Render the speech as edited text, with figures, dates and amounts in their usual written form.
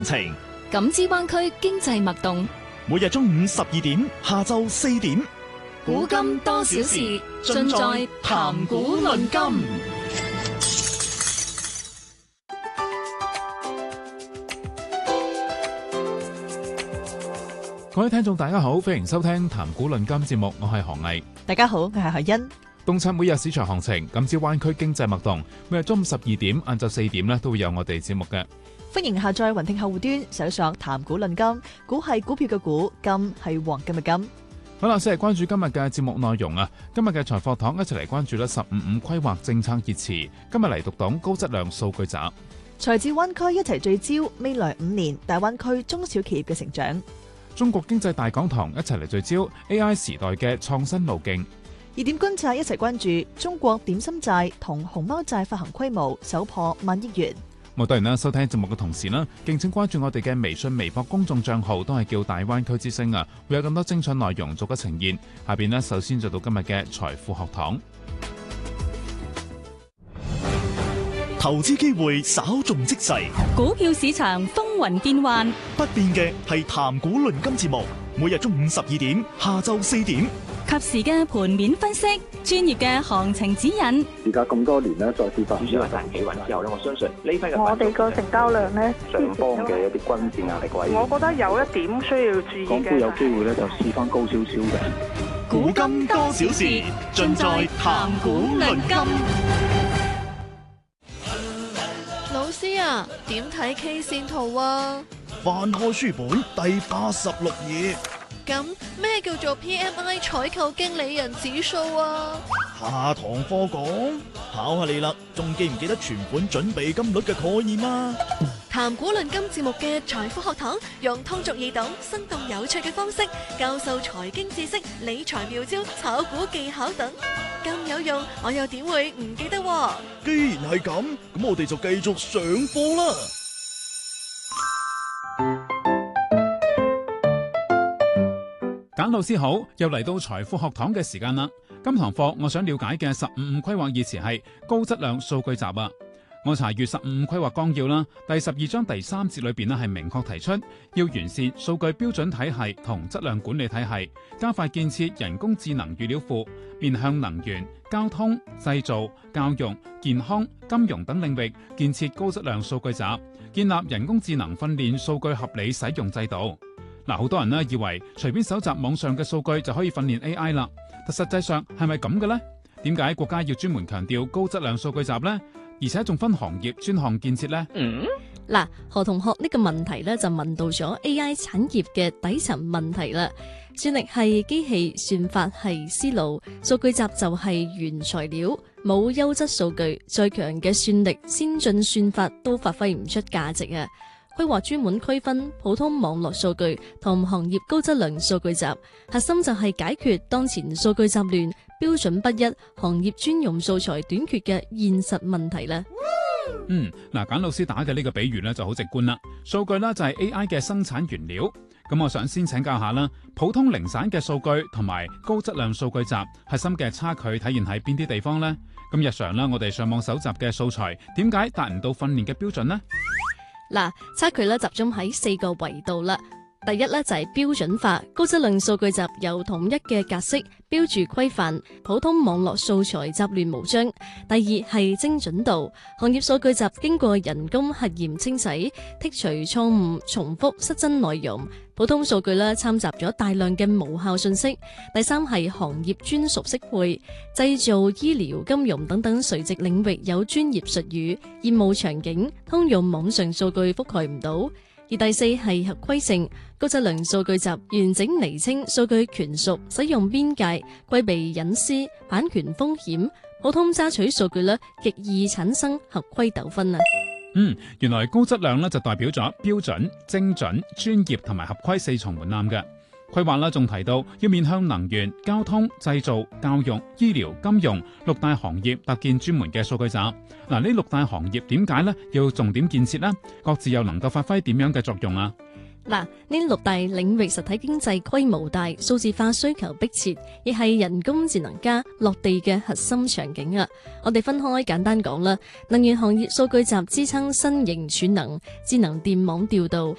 情感知灣區經濟脈動， 每日中午12點，下晝4點， 古今多少事，盡在談古論今。 各位聽眾大家好，歡迎收聽談古論今節目，我係韓毅。 大家好，我係海欣。 洞察每日市場行情，感知灣區經濟脈動，每日中午12點、晏晝4點咧都會有我哋節目嘅。 歡迎下載雲聽客戶端，搜索談古論今，股係股票嘅股，金係黃金嘅金。 好啦，先嚟關注今日嘅節目內容啊！今日嘅財貨堂一齊嚟關注15.5規劃政策熱詞。今日嚟讀懂高質量數據集。 財智灣區一齊聚焦未來5年大灣區中小企業嘅成長。 中國經濟大講堂一齊嚟聚焦 AI 時代嘅創新路徑。 熱點觀察一齊關注中國點心債同熊貓債發行規模首破10000億元。 當然啦，收聽節目嘅同時啦，敬請關注我哋嘅微信、微博公眾賬號，都係叫大灣區之聲啊，會有咁多精彩內容逐一呈現。下邊呢，首先就到今日嘅財富學堂。 投資機會稍縱即逝， 股票市場風雲變幻， 不變嘅係談股論今節目，每日中午12點，下晝4點， 及時嘅盤面分析，專業嘅行情指引。 而家咁多年咧，再次發展主要係企穩之後咧，我相信呢批嘅我哋個成交量咧， 上方嘅一啲均線壓力位， 我覺得有一點需要注意嘅。 港股有機會咧就試翻高少少嘅。 古今多少事，盡在談股論今。 老師啊，點睇 K 線圖啊？ 翻開書本第86頁。 咁咩叫做 PMI 採購經理人指數啊？ 下堂課講，考下你啦，仲記唔記得存款準備金率嘅概念啊？ 談股論今節目嘅財富學堂，用通俗易懂、生動有趣嘅方式教授財經知識、理財妙招、炒股技巧等，咁有用，我又點會唔記得喎？ 既然係咁，咁我哋就繼續上課啦。 簡老師好，又嚟到財富學堂嘅時間啦。今堂課我想了解嘅15.5規劃熱詞係高質量數據集啊。我查閱15.5規劃綱要啦，第12章第3節裏邊咧係明確提出要完善數據標準體系同質量管理體系，加快建設人工智能預料庫，面向能源、交通、製造、教育、健康、金融等領域建設高質量數據集，建立人工智能訓練數據合理使用制度。嗱，好多人咧以為隨便搜集網上嘅數據就可以訓練 AI 啦，但實際上係咪咁嘅呢？點解國家要專門強調高質量數據集呢？而且仲分行業專項建設呢？ 嗱，何同學呢個問題呢，就問到咗 AI 產業嘅底層問題啦。算力係機器，算法係思路，數據集就係原材料。冇優質數據，再強嘅算力、先進算法都發揮唔出價值啊！規劃專門區分普通網絡數據同行業高質量數據集，核心就係解決當前數據集亂、標準不一、行業專用素材短缺嘅現實問題啦。 嗱，簡老師打嘅呢個比喻咧就好直觀啦。數據呢就係 AI 嘅生產原料。咁我想先請教下啦，普通零散嘅數據同埋高質量數據集核心嘅差距體現喺邊啲地方呢？咁日常啦，我哋上網搜集嘅素材，點解達唔到訓練嘅標準呢？ 嗱，差距咧集中喺4個維度啦。第一咧就係標準化，高質量數據集有統一嘅格式標註規範，普通網絡素材雜亂無章。第二係精準度，行業數據集經過人工核驗清洗，剔除錯誤、重複、失真內容。普通數據咧摻雜咗大量嘅無效信息。第三係行業專屬適配，製造、醫療、金融等等垂直領域有專業術語，業務場景通用網上數據覆蓋唔到。而第四係合規性，高質量數據集完整釐清數據權屬、使用邊界、規避隱私、版權風險。普通揸取數據咧，極易產生合規糾紛啊！ 原來高質量咧就代表咗標準、精準、專業同埋合規4重門檻嘅。規劃啦，仲提到要面向能源、交通、製造、教育、醫療、金融6大行業搭建專門嘅數據集。嗱，呢6大行業點解咧要重點建設呢？各自又能夠發揮點樣嘅作用啊？ 嗱，呢六大領域實體經濟規模大，數字化需求迫切，亦係人工智能加落地嘅核心場景啊！我哋分開簡單講啦，能源行業數據集支撐新型儲能、智能電網調度、